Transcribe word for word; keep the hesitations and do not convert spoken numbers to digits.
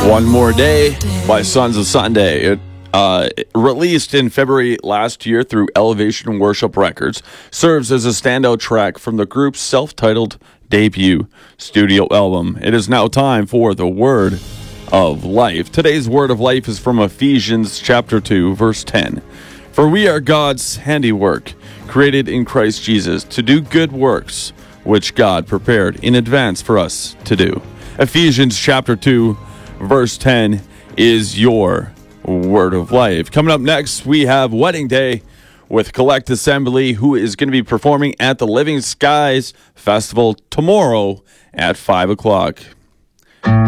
One More Day by Sons of Sunday. It uh, released in February last year through Elevation Worship Records, serves as a standout track from the group's self-titled debut studio album. It is now time for the Word of Life. Today's Word of Life is from Ephesians chapter two, verse ten. For we are God's handiwork, created in Christ Jesus, to do good works, which God prepared in advance for us to do. Ephesians chapter two, verse ten is your Word of Life. Coming up next, we have Wedding Day with Collect Assembly, who is going to be performing at the Living Skies Festival tomorrow at five o'clock.